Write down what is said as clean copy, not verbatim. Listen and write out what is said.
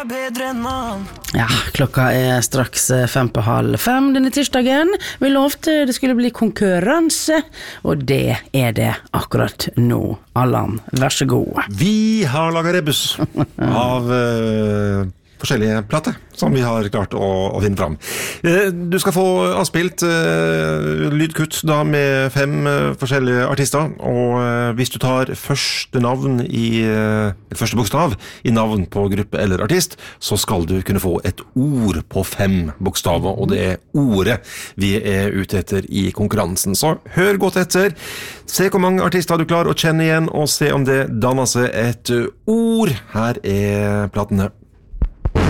Ja, klokka straks 5:30 denne tirsdagen. Vi lovte det skulle bli konkurranse, og det det akkurat nå. Allan, vær så god. Vi har laget rebus av forskjellige plater som vi har klart å finne fram. Du skal få avspilt lydkutt da med 5 forskjellige artister, og hvis du tar første bokstav i navn på gruppe eller artist, så skal du kunne få et ord på 5 bokstaver, og det ordet vi ute etter i konkurransen. Så hør godt etter, se hvor mange artister du klarer å kjenne igjen, og se om det danner seg et ord. Her platene.